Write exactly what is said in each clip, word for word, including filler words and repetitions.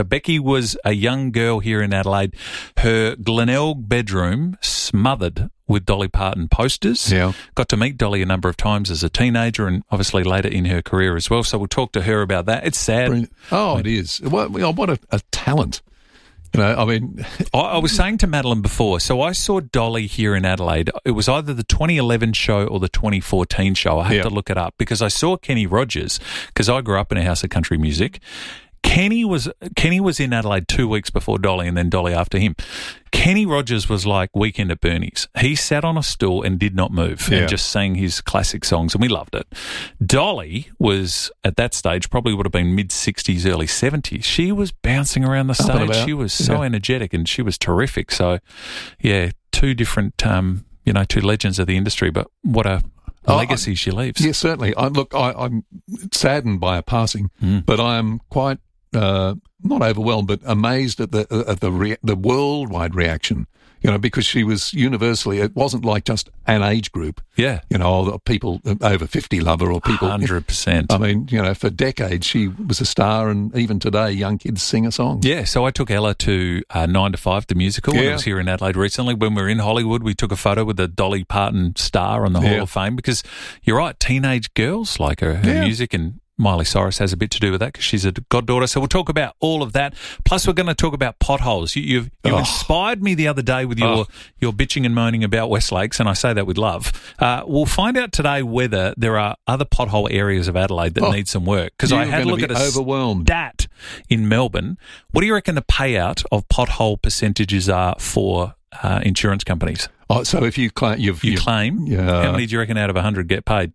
Becky was a young girl here in Adelaide. Her Glenelg bedroom smothered with Dolly Parton posters. Yeah. Got to meet Dolly a number of times as a teenager and obviously later in her career as well. So we'll talk to her about that. It's sad. Brilliant. Oh, it is. What, what a, a talent. You know, I mean... I, I was saying to Madeline before, so I saw Dolly here in Adelaide. It was either the twenty eleven show or the twenty fourteen show. I had Yeah. to look it up because I saw Kenny Rogers, because I grew up in a house of country music. Kenny was Kenny was in Adelaide two weeks before Dolly and then Dolly after him. Kenny Rogers was like Weekend at Bernie's. He sat on a stool and did not move Yeah. and just sang his classic songs, and we loved it. Dolly was, at that stage, probably would have been mid-sixties, early seventies. She was bouncing around the Up and stage. about. She was so Yeah. energetic and she was terrific. So, yeah, two different, um, you know, two legends of the industry, but what a Oh, legacy she leaves. Yes, certainly. I, look, I, I'm saddened by her passing, Mm. but I am quite uh, not overwhelmed, but amazed at the at the rea- the worldwide reaction. You know, because she was universally. It wasn't like just an age group. Yeah, You know, or people over fifty love her, or people. one hundred percent. I mean, you know, for decades she was a star, and even today, young kids sing a song. Yeah, so I took Ella to uh, Nine to Five, the musical, when Yeah. I was here in Adelaide recently. When we were in Hollywood, we took a photo with the Dolly Parton star on the Hall Yeah. of Fame because you're right, teenage girls like her, her Yeah. music, and Miley Cyrus has a bit to do with that because she's a goddaughter. So we'll talk about all of that. Plus, we're going to talk about potholes. You, you've you Oh. inspired me the other day with your, Oh. your bitching and moaning about West Lakes, and I say that with love. Uh, we'll find out today whether there are other pothole areas of Adelaide that Oh. need some work because I You're had a gonna look be at a overwhelmed. stat in Melbourne. What do you reckon the payout of pothole percentages are for uh, insurance companies? Oh, so if you claim, you've, You you've claim, yeah. how many do you reckon out of one hundred get paid?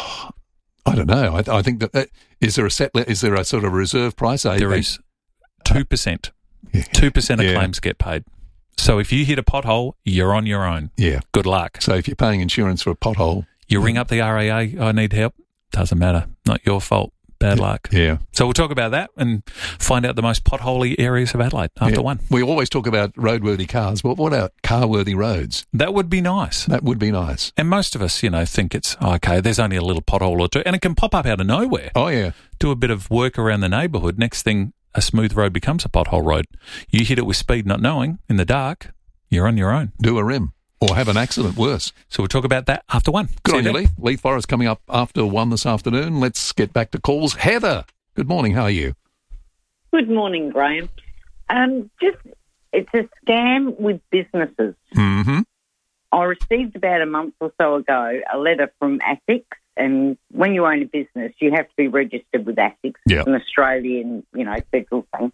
I don't know. I, I think that uh, is there a set? Is there a sort of reserve price? I, There I- is two percent. two percent of Yeah. claims get paid. So if you hit a pothole, you're on your own. Yeah. Good luck. So if you're paying insurance for a pothole, You ring up the R A A, I need help. Doesn't matter. Not your fault. Bad luck. yeah. So we'll talk about that and find out the most potholey areas of Adelaide after yeah. one. We always talk about roadworthy cars, but what about car-worthy roads? That would be nice. That would be nice. And most of us, you know, think it's, oh, okay, there's only a little pothole or two, and it can pop up out of nowhere. Oh, yeah. Do a bit of work around the neighbourhood. Next thing, a smooth road becomes a pothole road. You hit it with speed not knowing, in the dark, you're on your own. Do a rim or have an accident worse. So we'll talk about that after one. Good See on you, then. Leith. Leith Forest coming up after one this afternoon. Let's get back to calls. Heather, good morning. How are you? Good morning, Graham. Um, just it's a scam with businesses. Mm-hmm. I received about a month or so ago a letter from ASICS, and when you own a business, you have to be registered with ASICS. Yeah. It's an Australian, you know, federal thing.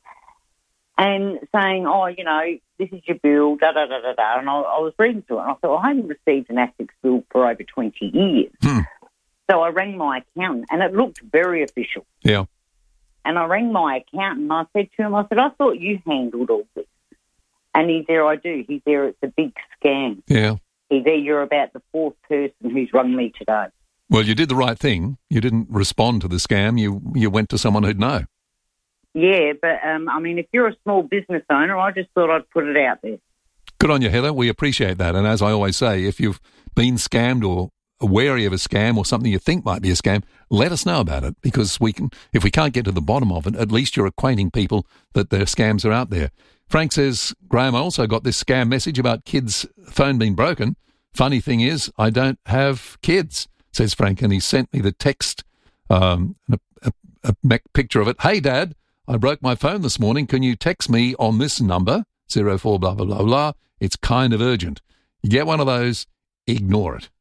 And saying, oh, you know, this is your bill, da da da da da. And I, I was reading through it, and I thought, well, I haven't received an ASICS bill for over twenty years. Hmm. So I rang my accountant, and it looked very official. Yeah. And I rang my accountant and I said to him, I said, I thought you handled all this. And he's there, I do. He's there, it's a big scam. Yeah. He's there, you're about the fourth person who's rung me today. Well, you did the right thing. You didn't respond to the scam. You you went to someone who'd know. Yeah, but, um, I mean, if you're a small business owner, I just thought I'd put it out there. Good on you, Heather. We appreciate that. And as I always say, if you've been scammed or wary of a scam or something you think might be a scam, let us know about it, because we can. If we can't get to the bottom of it, at least you're acquainting people that their scams are out there. Frank says, Graham, I also got this scam message about kids' phone being broken. Funny thing is, I don't have kids, says Frank, and he sent me the text, um, a, a, a me- picture of it. Hey, Dad, I broke my phone this morning. Can you text me on this number, zero four blah, blah, blah, blah. It's kind of urgent. You get one of those, ignore it.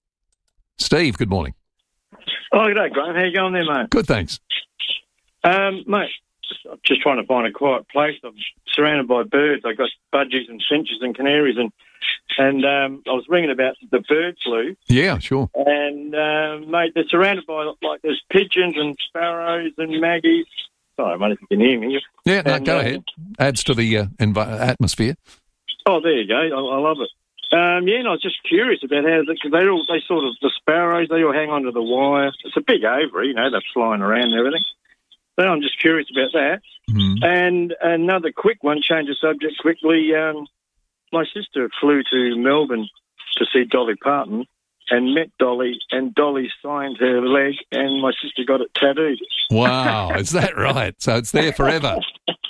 Steve, good morning. Oh, g'day, Graham. How you going there, mate? Good, thanks. Um, mate, just, I'm just trying to find a quiet place. I'm surrounded by birds. I've got budgies and finches and canaries, and and um, I was ringing about the bird flu. Yeah, sure. And, um, mate, they're surrounded by, like, there's pigeons and sparrows and maggies. Sorry, mate, if you can hear me. Yeah, no, And, go uh, ahead. Adds to the uh, envi- atmosphere. Oh, there you go. I, I love it. Um, yeah, and I was just curious about how they, they all they sort of the sparrows they all hang onto the wire. It's a big ovary, you know, they're flying around and everything. So I'm just curious about that. Mm. And another quick one, change the subject quickly. Um, my sister flew to Melbourne to see Dolly Parton and met Dolly, and Dolly signed her leg, and my sister got it tattooed. Wow, is that right? So it's there forever.